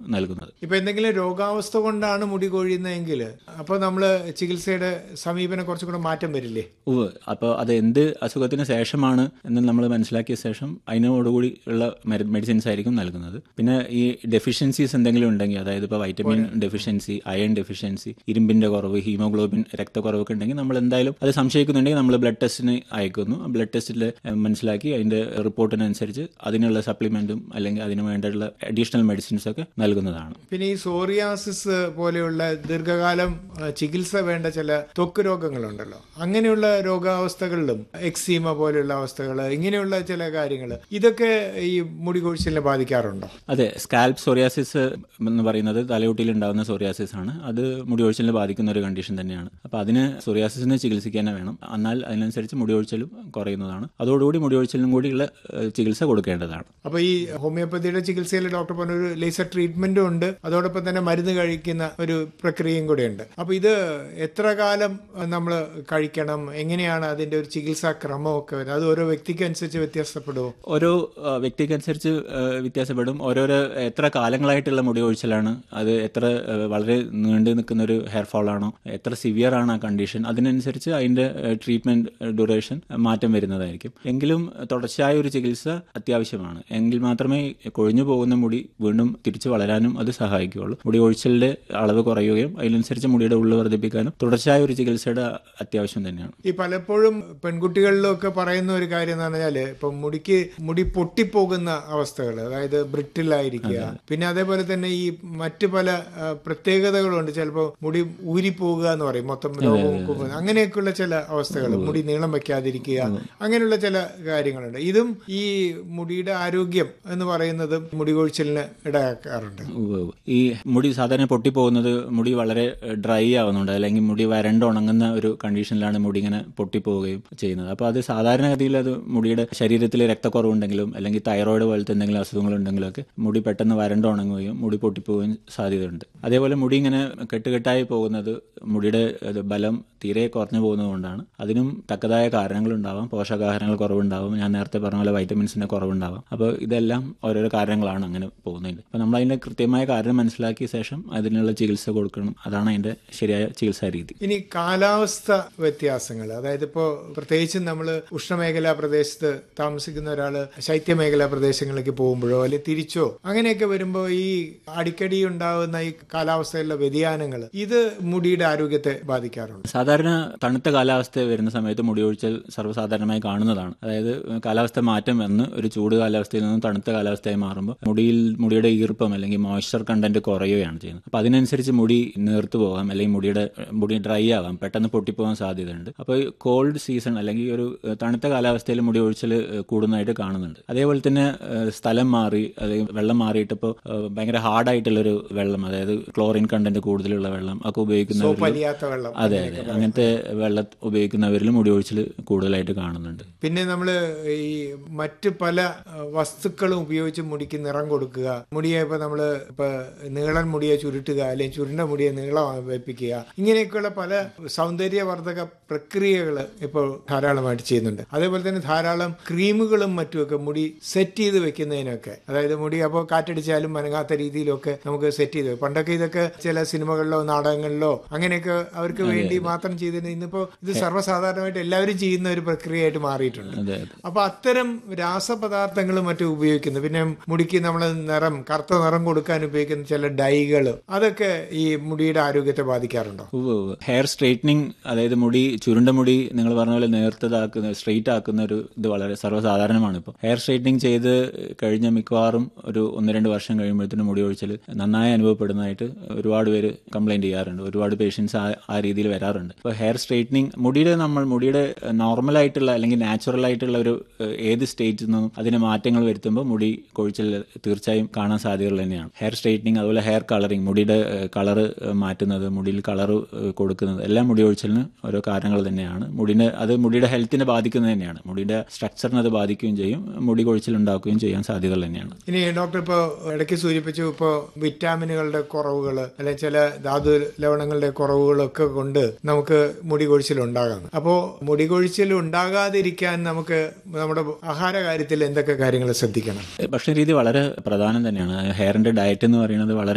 നൽകുന്നത്. ഇപ്പൊ എന്തെങ്കിലും രോഗാവസ്ഥ കൊണ്ടാണ് മുടി കൊഴിയുന്നതെങ്കിൽ അപ്പോൾ നമ്മൾ ചികിത്സയുടെ സമീപനം കുറച്ചുകൂടെ മാറ്റം വരില്ലേ? അപ്പോൾ അത് എന്ത് അസുഖത്തിന് ശേഷമാണ് എന്ന് നമ്മൾ മനസ്സിലാക്കിയ ശേഷം അതിനോടുകൂടി ഉള്ള മെഡിസിൻസ് ആയിരിക്കും നൽകുന്നത്. പിന്നെ ഈ ഡെഫിഷ്യൻസീസ് എന്തെങ്കിലും ഉണ്ടെങ്കിൽ, അതായത് ഇപ്പോൾ വൈറ്റമിൻ ഡെഫിഷ്യൻസി, അയൺ ഡെഫിഷ്യൻസി, ഇരുമ്പിന്റെ കുറവ്, ഹീമോഗ്ലോബിൻ രക്തക്കുറവൊക്കെ ഉണ്ടെങ്കിൽ നമ്മൾ എന്തായാലും അത് സംശയിക്കുന്നുണ്ടെങ്കിൽ നമ്മൾ ബ്ലഡ് ടെസ്റ്റിന് അയക്കുന്നു. ബ്ലഡ് ടെസ്റ്റിൽ മനസ്സിലാക്കി അതിന്റെ റിപ്പോർട്ടിനനുസരിച്ച് അതിനുള്ള സപ്ലിമെന്റും അല്ലെങ്കിൽ അതിന് വേണ്ടിയുള്ള അഡീഷണൽ മെഡിസിൻസ് ഒക്കെ നൽകുന്നതാണ്. പിന്നെ ഈ സോറിയാസിസ് പോലെയുള്ള ദീർഘകാലം ചികിത്സ വേണ്ട ചില ത്വക്ക് രോഗങ്ങളുണ്ടല്ലോ, അങ്ങനെയുള്ള രോഗാവസ്ഥകളിലും എക്സീമ പോലെയുള്ള അവസ്ഥകൾ, ഇങ്ങനെയുള്ള ചില കാര്യങ്ങൾ, ഇതൊക്കെ ഈ മുടി കൊഴിച്ചിലിനെ ബാധിക്കാറുണ്ടോ? അതെ, സ്കാൽപ് സോറിയാസിസ് എന്ന് പറയുന്നത് തലയോട്ടിയിൽ ഉണ്ടാകുന്ന സോറിയാസിസ് ആണ്. അത് മുടി കൊഴിച്ചിലിനെ ബാധിക്കുന്ന ഒരു കണ്ടീഷൻ തന്നെയാണ്. അപ്പോൾ അതിന് സോറിയാസിസിനെ ചികിത്സിക്കാൻ വേണം. എന്നാൽ അതിനനുസരിച്ച് മുടി കൊഴിച്ചിലും കുറയുന്നതാണ്. അതോടുകൂടി മുടി കൊഴിച്ചിലിനും കൂടിയുള്ള ചികിത്സ കൊടുക്കേണ്ടതാണ്. അപ്പോൾ ഈ ഹോമിയോപ്പതിയുടെ ചികിത്സയിൽ ഡോക്ടർ പറഞ്ഞ ഒരു ലേസർ ട്രീറ്റ്മെന്റും ഉണ്ട്, അതോടൊപ്പം തന്നെ മരുന്ന് കഴിക്കുന്ന ഒരു പ്രക്രിയയും കൂടെ ഉണ്ട്. അപ്പോൾ ഇത് എത്ര കാലം നമ്മൾ കഴിക്കണം, എങ്ങനെയാണ് അതിന്റെ ഒരു ചികിത്സാ ക്രമമൊക്കെ വരുന്നത്? അത് ഓരോ വ്യക്തിക്ക് അനുസരിച്ച് വ്യത്യാസപ്പെടുമോ? ഓരോ വ്യക്തിക്കനുസരിച്ച് വ്യത്യാസപ്പെടും. ഓരോരോ എത്ര കാലങ്ങളായിട്ടുള്ള മുടി കൊഴിച്ചിലാണ്, അത് എത്ര വളരെ നീണ്ടു നിൽക്കുന്ന ഒരു ഹെയർ ഫോൾ ആണോ, എത്ര സിവിയർ ആണ് ആ കണ്ടീഷൻ, അതിനനുസരിച്ച് അതിന്റെ ട്രീറ്റ്മെന്റ് ഡ്യൂറേഷൻ മാറ്റം വരുന്നതായിരിക്കും. എങ്കിലും തുടർച്ചയായ ഒരു ചികിത്സ അത്യാവശ്യമാണ്. എങ്കിൽ മാത്രമേ കൊഴിഞ്ഞു പോകുന്ന മുടി വീണ്ടും തിരിച്ചു വളരാനും അത് സഹായിക്കുകയുള്ളൂ. മുടി കൊഴിച്ചിലിന്റെ അളവ് കുറയുകയും അതിനനുസരിച്ച് മുടിയുടെ ഉള്ളു വർദ്ധിപ്പിക്കാനും തുടർച്ചയായ ഒരു ചികിത്സയുടെ അത്യാവശ്യം തന്നെയാണ്. ഈ പലപ്പോഴും പെൺകുട്ടികളിലൊക്കെ പറയുന്ന ഒരു കാര്യം എന്ന് പറഞ്ഞാല് ഇപ്പൊ മുടി പൊട്ടിപ്പോകുന്ന അവസ്ഥകൾ, അതായത് ബ്രിട്ടിലായിരിക്കുക, പിന്നെ അതേപോലെ തന്നെ ഈ മറ്റു പല പ്രത്യേകതകളുണ്ട്. ചിലപ്പോൾ മുടി ഊരിപ്പോകുക എന്ന് പറയും, മൊത്തം രോഗം, അങ്ങനെയൊക്കെയുള്ള ചില അവസ്ഥകൾ, മുടി നീളം വെക്കാതിരിക്കുക, അങ്ങനെയുള്ള ചില കാര്യങ്ങളുണ്ട്. ഇതും ഈ മുടിയുടെ ആരോഗ്യം എന്ന് പറയുന്നതും മുടി കൊഴിച്ചിലിന് ഇടയാക്കാറുണ്ട്. ഈ മുടി സാധാരണ പൊട്ടിപ്പോകുന്നത് മുടി വളരെ ഡ്രൈ ആവുന്നുണ്ട്, അല്ലെങ്കിൽ മുടി വരണ്ടുണങ്ങുന്ന ഒരു കണ്ടീഷനിലാണ് മുടി ഇങ്ങനെ പൊട്ടിപ്പോവുകയും ചെയ്യുന്നത്. അപ്പോൾ അത് സാധാരണഗതിയിൽ അത് മുടിയുടെ ശരീരത്തിൽ രക്തക്കുറവുണ്ടെങ്കിലും അല്ലെങ്കിൽ തൈറോയിഡ് പോലത്തെ എന്തെങ്കിലും അസുഖങ്ങളുണ്ടെങ്കിലും ഒക്കെ മുടി പെട്ടെന്ന് വരണ്ടുണങ്ങുകയും മുടി പൊട്ടിപ്പോവുകയും സാധ്യതയുണ്ട്. അതേപോലെ മുടി ഇങ്ങനെ കെട്ടുകെട്ടായി പോകുന്നത് മുടിയുടെ ബലം തീരെ കുറഞ്ഞു പോകുന്നത് കൊണ്ടാണ്. അതിനും തക്കതായ കാരണങ്ങളുണ്ടാവാം. പോഷകാഹാരങ്ങൾ കുറവുണ്ടാവും, ഞാൻ നേരത്തെ പറഞ്ഞ പോലെ വൈറ്റമിൻസിന്റെ കുറവുണ്ടാവാം. അപ്പോൾ ഇതെല്ലാം ഓരോരോ കാരണങ്ങളാണ് അങ്ങനെ പോകുന്നതിന്. അപ്പോൾ നമ്മൾ അതിന്റെ കൃത്യമായ കാരണം മനസ്സിലാക്കിയ ശേഷം അതിനുള്ള ചികിത്സ കൊടുക്കണം. അതാണ് അതിന്റെ ശരിയായ ചികിത്സാ രീതി. ഇനി കാലാവസ്ഥ വ്യത്യാസങ്ങൾ, അതായത് ഇപ്പോൾ പ്രത്യേകിച്ചും നമ്മൾ ഉഷ്ണമേഖലാ പ്രദേശത്ത് താമസിക്കുന്ന ഒരാള് ശൈത്യമേഖലാ പ്രദേശങ്ങളിലേക്ക് പോകുമ്പോഴോ അല്ലെങ്കിൽ തിരിച്ചോ അങ്ങനെയൊക്കെ വരുമ്പോൾ ഈ അടിക്കടി ഉണ്ടാകുന്ന ഈ കാലാവസ്ഥയിലുള്ള വ്യതിയാനങ്ങൾ ഇത് മുടിയുടെ ആരോഗ്യത്തെ ബാധിക്കാറുണ്ട്. സാധാരണ തണുത്ത കാലാവസ്ഥ വരുന്ന സമയത്ത് മുടി കൊഴിച്ചിൽ സർവ്വസാധാരണമായി കാണുന്നതാണ്. അതായത് കാലാവസ്ഥ മാറ്റം വന്ന് ഒരു ചൂട് കാലാവസ്ഥയിൽ നിന്നും തണുത്ത കാലാവസ്ഥയായി മാറുമ്പോൾ മുടിയുടെ ഈർപ്പം അല്ലെങ്കിൽ മോയ്സ്ചർ കണ്ടന്റ് കുറയുകയാണ് ചെയ്യുന്നത്. അപ്പോൾ അതിനനുസരിച്ച് മുടി നേർത്തു പോകാം, അല്ലെങ്കിൽ മുടി ഡ്രൈ ആവാം, പെട്ടെന്ന് പൊട്ടിപ്പോകാൻ സാധ്യതയുണ്ട്. അപ്പോൾ കോൾഡ് സീസൺ അല്ലെങ്കിൽ ഒരു തണുത്ത കാലാവസ്ഥയിൽ മുടി കൊഴിച്ചിൽ കൂടുന്നതായിട്ട് കാണുന്നുണ്ട്. അതേപോലെ തന്നെ സ്ഥലം മാറി അല്ലെങ്കിൽ വെള്ളം മാറിയിട്ടിപ്പോൾ ഭയങ്കര ഹാർഡായിട്ടുള്ളൊരു വെള്ളം, അതായത് ക്ലോറിൻ കണ്ടന്റ് കൂടുതലുള്ള വെള്ളം ഒക്കെ ഉപയോഗിക്കുന്നവരിൽ, അതെ അങ്ങനത്തെ വെള്ളം ഉപയോഗിക്കുന്നവരിലും മുടി കൊഴിച്ചിൽ കൂടുതലായിട്ട് കാണുന്നുണ്ട്. പിന്നെ നമ്മൾ ഈ മറ്റ് പല വസ്തുക്കളും ഉപയോഗിച്ച് മുടിക്ക് നിറം കൊടുക്കുക, മുടിയെ ഇപ്പൊ നീളൻ മുടിയെ ചുരുട്ടുക, അല്ലെങ്കിൽ ചുരുണ്ട മുടിയെ നീളം വെപ്പിക്കുക, ഇങ്ങനെയൊക്കെയുള്ള പല സൗന്ദര്യവർദ്ധക പ്രക്രിയകൾ ഇപ്പോൾ ധാരാളമായിട്ട് ചെയ്യുന്നുണ്ട്. അതേപോലെ തന്നെ ധാരാളം ക്രീമുകളും മറ്റുമൊക്കെ മുടി സെറ്റ് ചെയ്ത് വെക്കുന്നതിനൊക്കെ, അതായത് മുടി അപ്പോൾ കാറ്റടിച്ചാലും മനങ്ങാത്ത രീതിയിലൊക്കെ നമുക്ക് സെറ്റ് ചെയ്ത്. പണ്ടൊക്കെ ഇതൊക്കെ ചില സിനിമകളിലോ നാടകങ്ങളിലോ അങ്ങനെയൊക്കെ അവർക്ക് വേണ്ടി മാത്രം ചെയ്തതിന് ഇന്നിപ്പോ ഇത് സർവ്വസാധാരണമായിട്ട് എല്ലാവരും ചെയ്യുന്ന ഒരു പ്രക്രിയയായിട്ട് മാറിയിട്ടുണ്ട്. അപ്പൊ അത്തരം രാസപദാർത്ഥങ്ങളും മറ്റും ഉപയോഗിക്കുന്നു. പിന്നെ മുടിക്ക് നമ്മൾ കറുത്ത നിറം കൊടുക്കാൻ ഉപയോഗിക്കുന്ന ചില ഡൈകൾ, അതൊക്കെ ഈ മുടിയുടെ ആരോഗ്യത്തെ ബാധിക്കാറുണ്ടോ? ഹെയർ സ്ട്രെയിറ്റനിങ്, അതായത് മുടി ചുരുണ്ട മുടി നിങ്ങൾ പറഞ്ഞ പോലെ നേർത്തതാക്കുന്ന സ്ട്രെയിറ്റ് ആക്കുന്ന ഒരു ഇത് വളരെ സർവ്വസാധാരണമാണ്. ഇപ്പോൾ ഹെയർ സ്ട്രെയിറ്റനിങ് ചെയ്ത് കഴിഞ്ഞ മിക്കവാറും ഒരു 1-2 വർഷം കഴിയുമ്പോഴത്തേനും മുടി കൊഴിച്ചിൽ നന്നായി അനുഭവപ്പെടുന്നതായിട്ട് ഒരുപാട് പേര് കംപ്ലൈന്റ് ചെയ്യാറുണ്ട്. ഒരുപാട് പേഷ്യൻസ് ആ രീതിയിൽ വരാറുണ്ട്. ഇപ്പോൾ ഹെയർ സ്ട്രെയിറ്റനിങ് മുടിയുടെ നോർമൽ ആയിട്ടുള്ള അല്ലെങ്കിൽ നാച്ചുറൽ ആയിട്ടുള്ള ഒരു ഏത് സ്റ്റേറ്റിൽ നിന്നും അതിന് മാറ്റങ്ങൾ വരുത്തുമ്പോൾ മുടി കൊഴിച്ചിൽ തീർച്ചയായും കാണാൻ സാധ്യതകൾ തന്നെയാണ്. ഹെയർ സ്ട്രെയിറ്റനിങ്, അതുപോലെ ഹെയർ കളറിങ്, മുടിയുടെ കളറ് മാറ്റുന്നത്, മുടിയിൽ കളർ കൊടുക്കുന്നത്, എല്ലാം മുടി കൊഴിച്ചിലിന് ഓരോ കാരണങ്ങൾ തന്നെയാണ്. അത് മുടിയുടെ ഹെൽത്തിനെ ബാധിക്കുന്നത് തന്നെയാണ്. മുടിയുടെ സ്ട്രക്ചറിനെ അത് ബാധിക്കുകയും ചെയ്യും, മുടി കൊഴിച്ചിൽ ഉണ്ടാക്കുകയും ചെയ്യാൻ സാധ്യതകൾ തന്നെയാണ്. ഇനി ഡോക്ടർ ഇപ്പോൾ ഇടയ്ക്ക് സൂചിപ്പിച്ചു, ഇപ്പോൾ വിറ്റാമിനുകളുടെ കുറവുകൾ അല്ലെങ്കിൽ ചില ധാതു ലവണങ്ങളുടെ കുറവുകളൊക്കെ കൊണ്ട് നമുക്ക് മുടി കൊഴിച്ചിൽ ഉണ്ടാകാം. അപ്പോൾ മുടി കൊഴിച്ചിൽ ഉണ്ടാകാതിരിക്കാൻ നമുക്ക് നമ്മുടെ ആഹാര കാര്യത്തിൽ എന്തൊക്കെ കാര്യങ്ങൾ ശ്രദ്ധിക്കണം? ഭക്ഷണ രീതി വളരെ പ്രധാനം തന്നെയാണ്. ഹെയറിന്റെ ഡയറ്റ് എന്ന് പറയുന്നത് വളരെ